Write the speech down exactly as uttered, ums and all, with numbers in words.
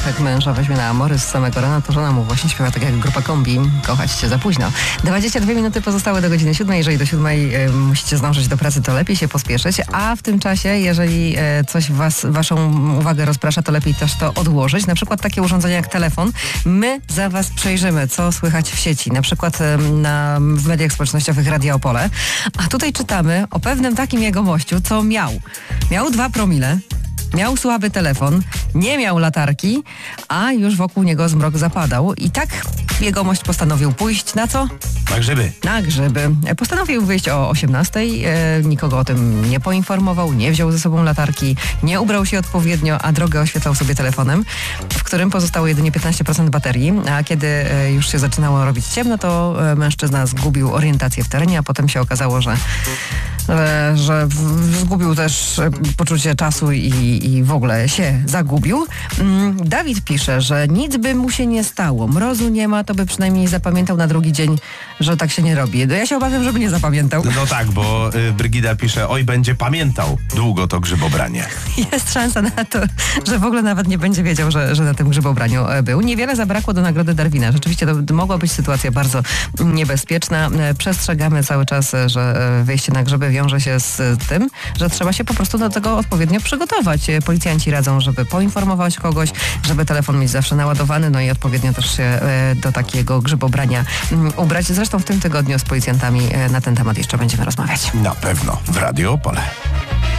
Jak męża weźmie na amory z samego rana, to żona mu właśnie śpiewa tak jak grupa Kombi. Kochać cię za późno. dwadzieścia dwie minuty pozostałe do godziny siódmej. Jeżeli do siódmej e, musicie zdążyć do pracy, to lepiej się pospieszyć. A w tym czasie, jeżeli e, coś was, waszą uwagę rozprasza, to lepiej też to odłożyć. Na przykład takie urządzenia jak telefon. My za was przejrzymy, co słychać w sieci. Na przykład e, na, w mediach społecznościowych Radia Opole. A tutaj czytamy o pewnym takim jegomościu, co miał. Miał dwa promile. Miał słaby telefon, nie miał latarki, a już wokół niego zmrok zapadał. I tak jegomość postanowił pójść na co? Na grzyby. Na grzyby. Postanowił wyjść o osiemnastej, e, nikogo o tym nie poinformował, nie wziął ze sobą latarki, nie ubrał się odpowiednio, a drogę oświetlał sobie telefonem, w którym pozostało jedynie piętnaście procent baterii, a kiedy e, już się zaczynało robić ciemno, to e, mężczyzna zgubił orientację w terenie, a potem się okazało, że e, że w, zgubił też e, poczucie czasu i, i w ogóle się zagubił. Mm, Dawid pisze, że nic by mu się nie stało. Mrozu nie ma, to by przynajmniej zapamiętał na drugi dzień, że tak się nie robi. Ja się obawiam, żeby nie zapamiętał. No tak, bo y, Brygida pisze, oj, będzie pamiętał długo to grzybobranie. Jest szansa na to, że w ogóle nawet nie będzie wiedział, że, że na tym grzybobraniu był. Niewiele zabrakło do nagrody Darwina. Rzeczywiście to, to mogła być sytuacja bardzo niebezpieczna. Przestrzegamy cały czas, że wyjście na grzyby wiąże się z tym, że trzeba się po prostu do tego odpowiednio przygotować. Policjanci radzą, żeby poinformować kogoś, żeby telefon mieć zawsze naładowany, no i odpowiednio też się do takiego grzybobrania ubrać. Zresztą w tym tygodniu z policjantami na ten temat jeszcze będziemy rozmawiać. Na pewno w Radio Opole.